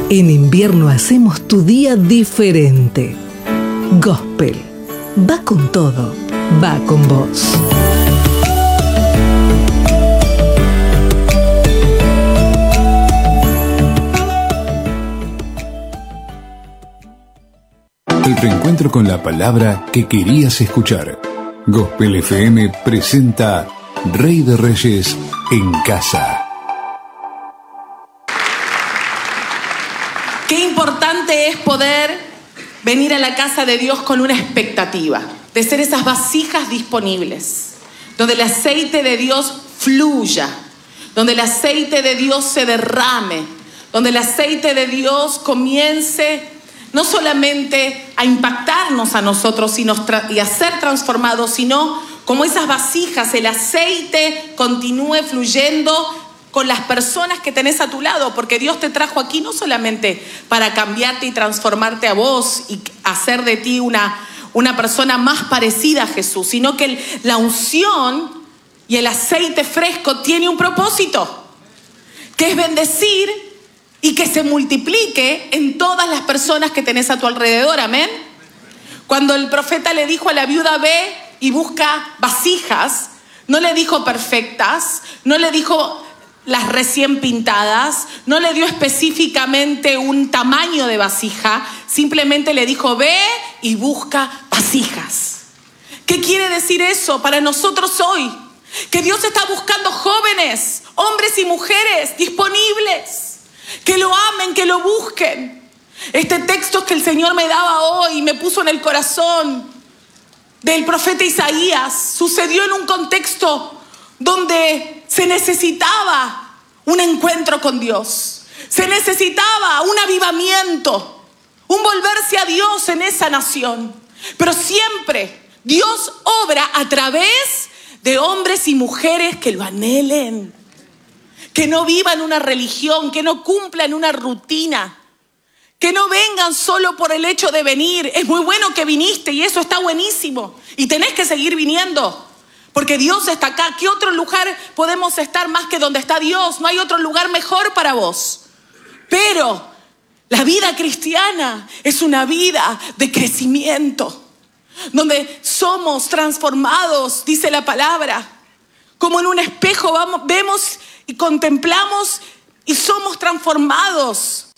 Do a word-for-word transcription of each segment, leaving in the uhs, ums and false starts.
En invierno hacemos tu día diferente. Gospel. Va con todo. Va con vos. El reencuentro con la palabra que querías escuchar. Gospel F M presenta Rey de Reyes en casa. Qué importante es poder venir a la casa de Dios con una expectativa, de ser esas vasijas disponibles, donde el aceite de Dios fluya, donde el aceite de Dios se derrame, donde el aceite de Dios comience no solamente a impactarnos a nosotros sino tra- y a ser transformados, sino como esas vasijas, el aceite continúe fluyendo con las personas que tenés a tu lado, porque Dios te trajo aquí no solamente para cambiarte y transformarte a vos y hacer de ti una, una persona más parecida a Jesús, sino que el, la unción y el aceite fresco tiene un propósito, que es bendecir y que se multiplique en todas las personas que tenés a tu alrededor, amén. Cuando el profeta le dijo a la viuda, ve y busca vasijas, no le dijo perfectas, no le dijo las recién pintadas, no le dio específicamente un tamaño de vasija, simplemente le dijo, ve y busca vasijas. ¿Qué quiere decir eso para nosotros hoy? Que Dios está buscando jóvenes, hombres y mujeres disponibles, que lo amen, que lo busquen. Este texto que el Señor me daba hoy, me puso en el corazón, del profeta Isaías, sucedió en un contexto donde se necesitaba un encuentro con Dios, se necesitaba un avivamiento, un volverse a Dios en esa nación. Pero siempre Dios obra a través de hombres y mujeres que lo anhelen, que no vivan una religión, que no cumplan una rutina, que no vengan solo por el hecho de venir. Es muy bueno que viniste y eso está buenísimo y tenés que seguir viniendo. Porque Dios está acá. ¿Qué otro lugar podemos estar más que donde está Dios? No hay otro lugar mejor para vos. Pero la vida cristiana es una vida de crecimiento, donde somos transformados, dice la palabra. Como en un espejo vamos, vemos y contemplamos y somos transformados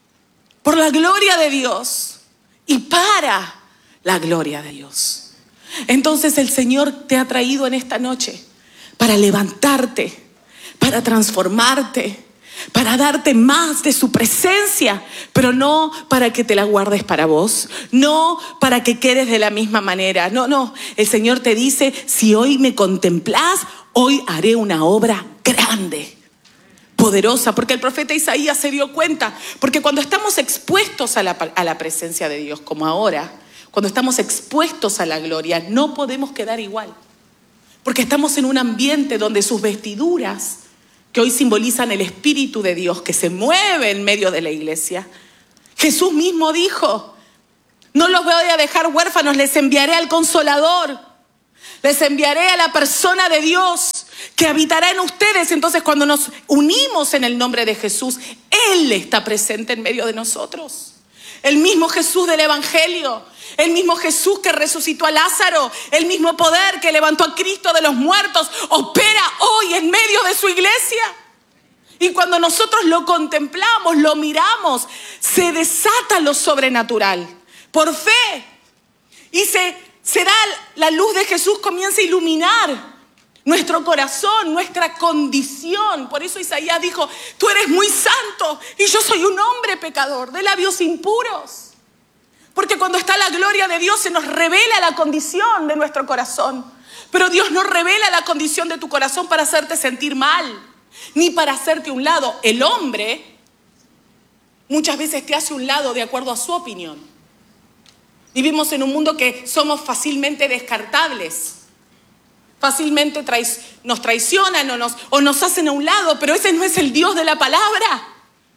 por la gloria de Dios y para la gloria de Dios. Entonces el Señor te ha traído en esta noche para levantarte, para transformarte, para darte más de su presencia, pero no para que te la guardes para vos, no para que quedes de la misma manera. No, no, el Señor te dice, si hoy me contemplás, hoy haré una obra grande, poderosa, porque el profeta Isaías se dio cuenta, porque cuando estamos expuestos a la, a la presencia de Dios, como ahora, cuando estamos expuestos a la gloria, no podemos quedar igual. Porque estamos en un ambiente donde sus vestiduras, que hoy simbolizan el Espíritu de Dios que se mueve en medio de la iglesia. Jesús mismo dijo, no los voy a dejar huérfanos, les enviaré al Consolador. Les enviaré a la persona de Dios que habitará en ustedes. Entonces, cuando nos unimos en el nombre de Jesús, Él está presente en medio de nosotros. El mismo Jesús del Evangelio, el mismo Jesús que resucitó a Lázaro, el mismo poder que levantó a Cristo de los muertos, opera hoy en medio de su iglesia. Y cuando nosotros lo contemplamos, lo miramos, se desata lo sobrenatural por fe. Y se, se da la luz de Jesús, comienza a iluminar nuestro corazón, nuestra condición. Por eso Isaías dijo, tú eres muy santo y yo soy un hombre pecador, de labios impuros. Porque cuando está la gloria de Dios se nos revela la condición de nuestro corazón. Pero Dios no revela la condición de tu corazón para hacerte sentir mal, ni para hacerte un lado. El hombre muchas veces te hace un lado de acuerdo a su opinión. Vivimos en un mundo que somos fácilmente descartables. Fácilmente trai- nos traicionan o nos, o nos hacen a un lado, pero ese no es el Dios de la palabra.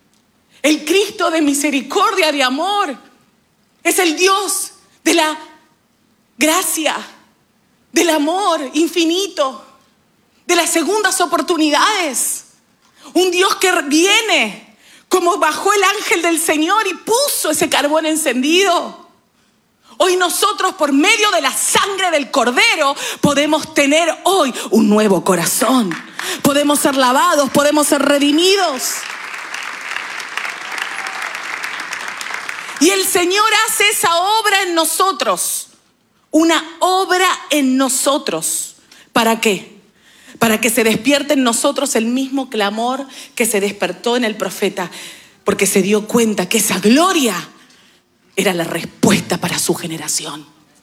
El Cristo de misericordia, de amor, es el Dios de la gracia, del amor infinito, de las segundas oportunidades. Un Dios que viene como bajó el ángel del Señor y puso ese carbón encendido. Hoy nosotros, por medio de la sangre del Cordero, podemos tener hoy un nuevo corazón. Podemos ser lavados, podemos ser redimidos. Y el Señor hace esa obra en nosotros. Una obra en nosotros. ¿Para qué? Para que se despierte en nosotros el mismo clamor que se despertó en el profeta. Porque se dio cuenta que esa gloria era la respuesta para su generación.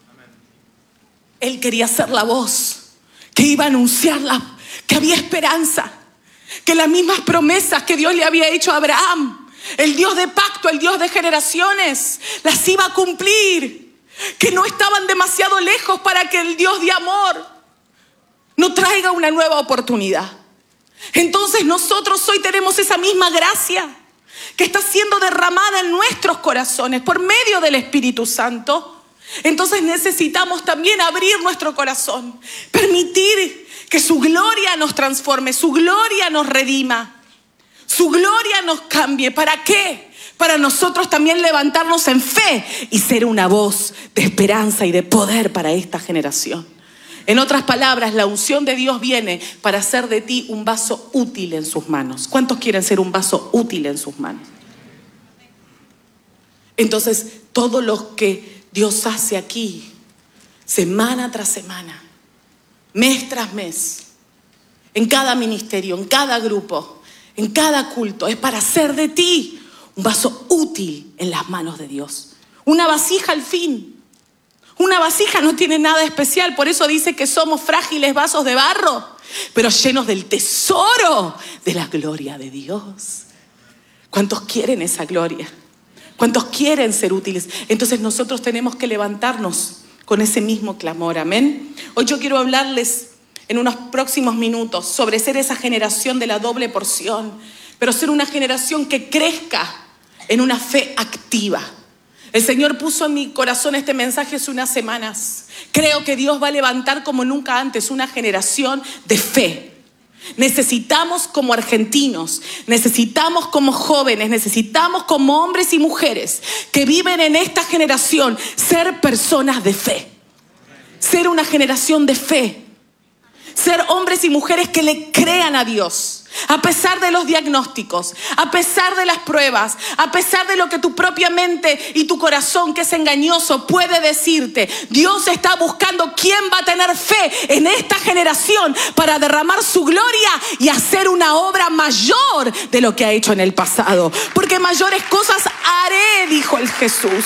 Él quería ser la voz que iba a anunciarla, que había esperanza, que las mismas promesas que Dios le había hecho a Abraham, el Dios de pacto, el Dios de generaciones, las iba a cumplir, que no estaban demasiado lejos para que el Dios de amor no traiga una nueva oportunidad. Entonces nosotros hoy tenemos esa misma gracia que está siendo derramada en nuestros corazones por medio del Espíritu Santo. Entonces necesitamos también abrir nuestro corazón, permitir que su gloria nos transforme, su gloria nos redima, su gloria nos cambie. ¿Para qué? Para nosotros también levantarnos en fe y ser una voz de esperanza y de poder para esta generación. En otras palabras, la unción de Dios viene para hacer de ti un vaso útil en sus manos. ¿Cuántos quieren ser un vaso útil en sus manos? Entonces, todo lo que Dios hace aquí, semana tras semana, mes tras mes, en cada ministerio, en cada grupo, en cada culto, es para hacer de ti un vaso útil en las manos de Dios. Una vasija al fin. Una vasija no tiene nada especial, por eso dice que somos frágiles vasos de barro, pero llenos del tesoro de la gloria de Dios. ¿Cuántos quieren esa gloria? ¿Cuántos quieren ser útiles? Entonces nosotros tenemos que levantarnos con ese mismo clamor, amén. Hoy yo quiero hablarles en unos próximos minutos sobre ser esa generación de la doble porción, pero ser una generación que crezca en una fe activa. El Señor puso en mi corazón este mensaje hace unas semanas. Creo que Dios va a levantar como nunca antes una generación de fe. Necesitamos como argentinos, necesitamos como jóvenes, necesitamos como hombres y mujeres que viven en esta generación ser personas de fe. Ser una generación de fe. Ser hombres y mujeres que le crean a Dios. A pesar de los diagnósticos, a pesar de las pruebas, a pesar de lo que tu propia mente y tu corazón, que es engañoso, puede decirte, Dios está buscando quién va a tener fe en esta generación para derramar su gloria y hacer una obra mayor de lo que ha hecho en el pasado. Porque mayores cosas haré, dijo el Jesús.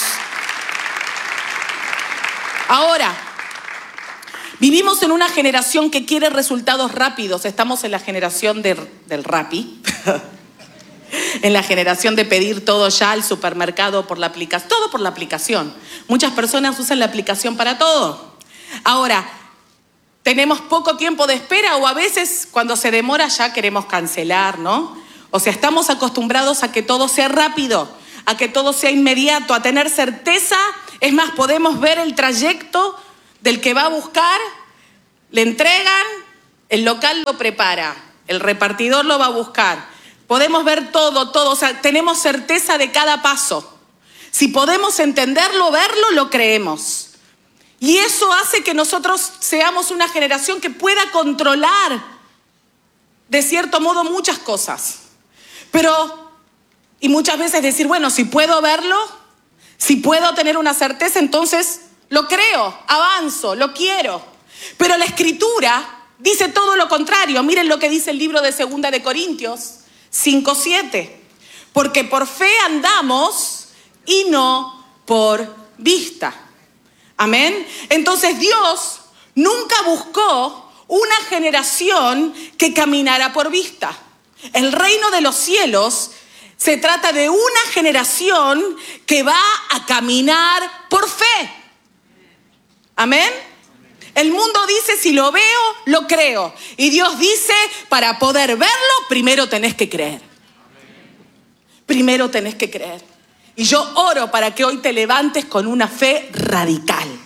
Ahora, vivimos en una generación que quiere resultados rápidos. Estamos en la generación de, del Rappi. En la generación de pedir todo ya al supermercado por la aplicación. Todo por la aplicación. Muchas personas usan la aplicación para todo. Ahora, tenemos poco tiempo de espera o a veces cuando se demora ya queremos cancelar, ¿no? O sea, estamos acostumbrados a que todo sea rápido, a que todo sea inmediato, a tener certeza. Es más, podemos ver el trayecto del que va a buscar, le entregan, el local lo prepara, el repartidor lo va a buscar. Podemos ver todo, todo, o sea, tenemos certeza de cada paso. Si podemos entenderlo, verlo, lo creemos. Y eso hace que nosotros seamos una generación que pueda controlar, de cierto modo, muchas cosas. Pero, y muchas veces decir, bueno, si puedo verlo, si puedo tener una certeza, entonces lo creo, avanzo, lo quiero. Pero la Escritura dice todo lo contrario. Miren lo que dice el libro de Segunda de Corintios cinco siete. Porque por fe andamos y no por vista. Amén. Entonces Dios nunca buscó una generación que caminara por vista. El reino de los cielos se trata de una generación que va a caminar por fe. Amén. El mundo dice, si lo veo, lo creo. Y Dios dice, para poder verlo, primero tenés que creer. Primero tenés que creer. Y yo oro para que hoy te levantes con una fe radical.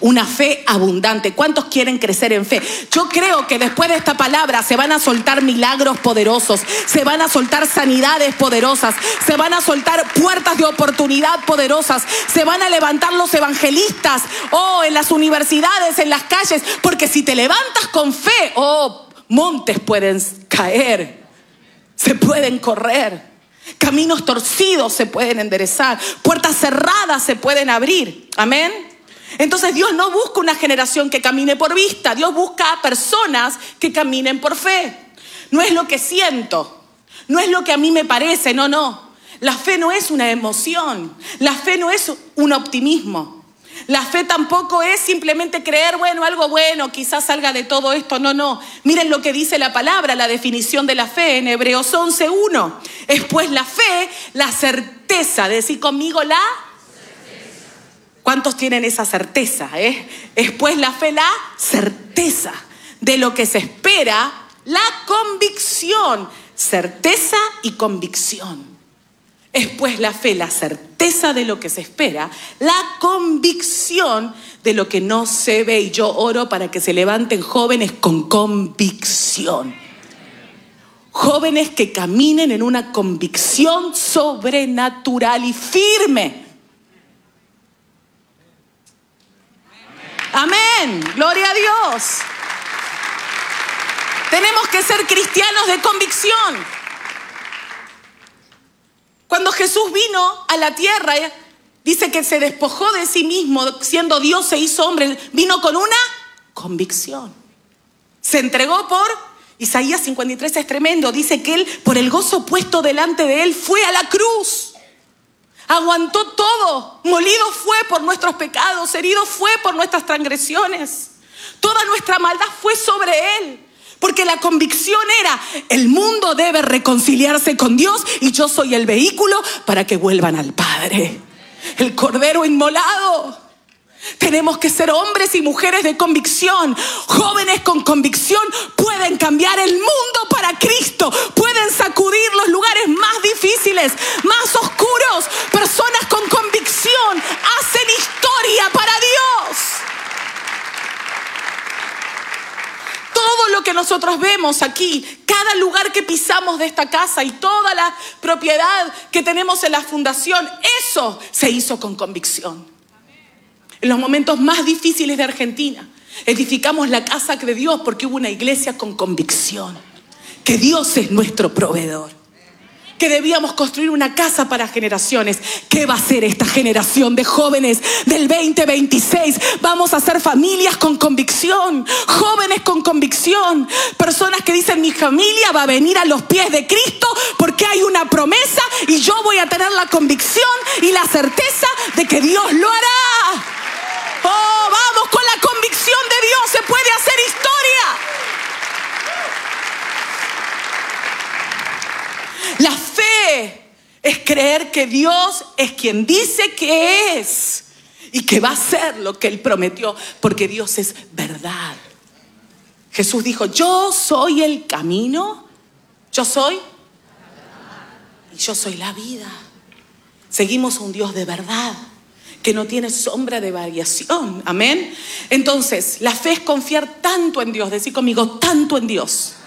una fe abundante. ¿Cuántos quieren crecer en fe? Yo creo que después de esta palabra se van a soltar milagros poderosos, se van a soltar sanidades poderosas, se van a soltar puertas de oportunidad poderosas, se van a levantar los evangelistas, oh, en las universidades, en las calles, porque si te levantas con fe, oh, montes pueden caer, se pueden correr, caminos torcidos se pueden enderezar, puertas cerradas se pueden abrir. Amén. Entonces Dios no busca una generación que camine por vista, Dios busca a personas que caminen por fe. No es lo que siento, no es lo que a mí me parece, no, no. La fe no es una emoción, la fe no es un optimismo. La fe tampoco es simplemente creer, bueno, algo bueno, quizás salga de todo esto. No, no. Miren lo que dice la palabra, la definición de la fe en Hebreos once uno. Es pues la fe, la certeza. Decí conmigo la certeza. ¿Cuántos tienen esa certeza? Eh? Es pues la fe, la certeza de lo que se espera, la convicción. Certeza y convicción. Es pues la fe, la certeza de lo que se espera, la convicción de lo que no se ve. Y yo oro para que se levanten jóvenes con convicción. Jóvenes que caminen en una convicción sobrenatural y firme. Amén. Gloria a Dios. Tenemos que ser cristianos de convicción. Cuando Jesús vino a la tierra, dice que se despojó de sí mismo, siendo Dios se hizo hombre, vino con una convicción. Se entregó por, Isaías cincuenta y tres es tremendo, dice que él, por el gozo puesto delante de él, fue a la cruz. Aguantó todo, molido fue por nuestros pecados, herido fue por nuestras transgresiones. Toda nuestra maldad fue sobre él. Porque la convicción era, el mundo debe reconciliarse con Dios y yo soy el vehículo para que vuelvan al Padre. El Cordero inmolado. Tenemos que ser hombres y mujeres de convicción. Jóvenes con convicción pueden cambiar el mundo para Cristo. Pueden sacudir los lugares más difíciles, más oscuros. Personas con convicción hacen historia para Dios. Todo lo que nosotros vemos aquí, cada lugar que pisamos de esta casa y toda la propiedad que tenemos en la fundación, eso se hizo con convicción. En los momentos más difíciles de Argentina, edificamos la casa de Dios porque hubo una iglesia con convicción, que Dios es nuestro proveedor. Que debíamos construir una casa para generaciones. ¿Qué va a ser esta generación de jóvenes del veinte veintiséis? Vamos a ser familias con convicción, jóvenes con convicción, personas que dicen mi familia va a venir a los pies de Cristo porque hay una promesa y yo voy a tener la convicción y la certeza de que Dios lo hará. Oh, vamos, con la convicción de Dios se puede hacer historia. La fe es creer que Dios es quien dice que es y que va a hacer lo que Él prometió, porque Dios es verdad. Jesús dijo, yo soy el camino, yo soy y yo soy la vida. Seguimos a un Dios de verdad que no tiene sombra de variación. Amén. Entonces, la fe es confiar tanto en Dios, decir conmigo, tanto en Dios,